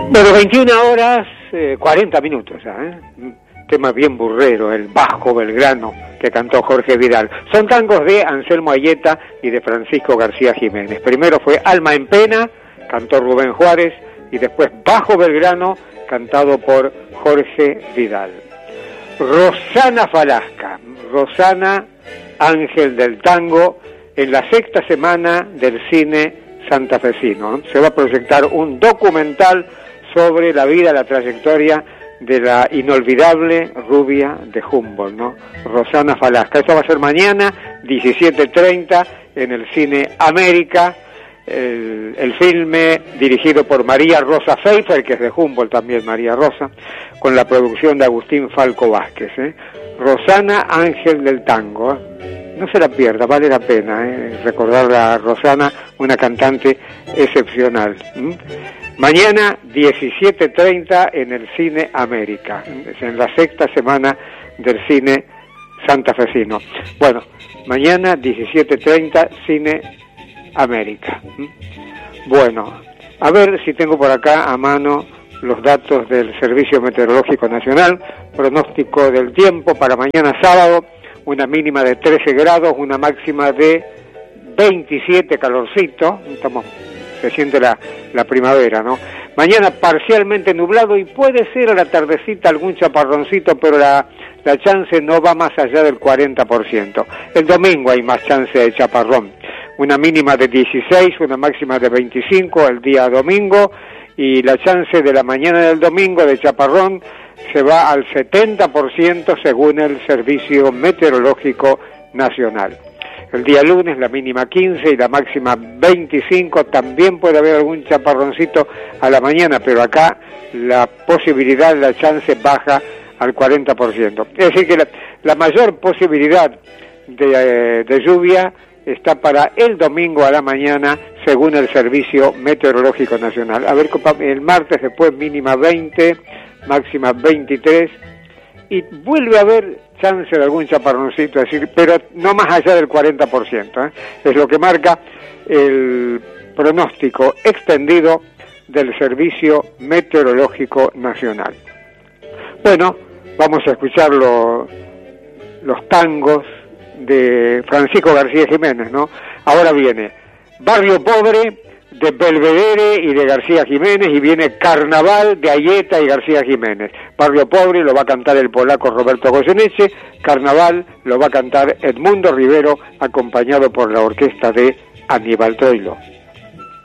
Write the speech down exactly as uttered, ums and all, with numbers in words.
Bueno, veintiuna horas, eh, cuarenta minutos ya, ¿eh? Tema bien burrero, el Bajo Belgrano, que cantó Jorge Vidal. Son tangos de Anselmo Ayeta y de Francisco García Jiménez. Primero fue Alma en Pena, cantó Rubén Juárez, y después Bajo Belgrano, cantado por Jorge Vidal. Rosana Falasca, Rosana, ángel del tango, en la sexta semana del cine santafesino. Se va a proyectar un documental sobre la vida, la trayectoria de la inolvidable rubia de Humboldt, ¿no? Rosana Falasca. Esto va a ser mañana, diecisiete treinta, en el Cine América. El, el filme dirigido por María Rosa Pfeiffer, que es de Humboldt también, María Rosa, con la producción de Agustín Falco Vázquez, ¿eh? Rosana, ángel del tango, ¿eh? No se la pierda, vale la pena, ¿eh? Recordar a Rosana, una cantante excepcional. ¿Mm? Mañana, diecisiete treinta, en el Cine América, es en la sexta semana del cine santafesino. Bueno, mañana, diecisiete treinta, Cine América. Bueno, a ver si tengo por acá a mano los datos del Servicio Meteorológico Nacional. Pronóstico del tiempo para mañana sábado: una mínima de trece grados, una máxima de veintisiete, calorcito. Estamos, se siente la, la primavera, ¿no? Mañana parcialmente nublado y puede ser a la tardecita algún chaparroncito, pero la, la chance no va más allá del cuarenta por ciento. El domingo hay más chance de chaparrón. Una mínima de dieciséis, una máxima de veinticinco el día domingo, y la chance de la mañana del domingo de chaparrón se va al setenta por ciento según el Servicio Meteorológico Nacional. El día lunes la mínima quince y la máxima veinticinco, también puede haber algún chaparroncito a la mañana, pero acá la posibilidad, la chance baja al cuarenta por ciento. Es decir que la, la mayor posibilidad de, eh, de lluvia está para el domingo a la mañana, según el Servicio Meteorológico Nacional. A ver, el martes después mínima veinte, máxima veintitrés, y vuelve a haber chance de algún chaparroncito, es decir, pero no más allá del cuarenta por ciento, ¿eh? Es lo que marca el pronóstico extendido del Servicio Meteorológico Nacional. Bueno, vamos a escuchar lo, los tangos de Francisco García Jiménez, ¿no? Ahora viene Barrio Pobre de Belvedere y de García Jiménez, y viene Carnaval de Ayeta y García Jiménez. Barrio Pobre lo va a cantar el polaco Roberto Goyeneche, Carnaval lo va a cantar Edmundo Rivero, acompañado por la orquesta de Aníbal Troilo.